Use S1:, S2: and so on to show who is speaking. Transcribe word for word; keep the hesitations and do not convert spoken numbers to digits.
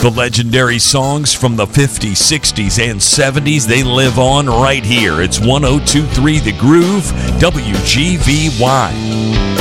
S1: The legendary songs from the fifties, sixties, and seventies, they live on right here. It's one oh two point three The Groove, W G V Y.